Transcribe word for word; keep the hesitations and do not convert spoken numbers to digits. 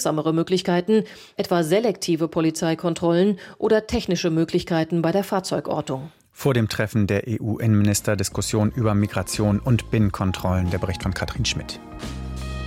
wirksamere Möglichkeiten, etwa selektive Polizeikontrollen oder technische Möglichkeiten bei der Fahrzeugortung. Vor dem Treffen der E U-Innenminister Diskussion über Migration und Binnenkontrollen. Der Bericht von Katrin Schmidt.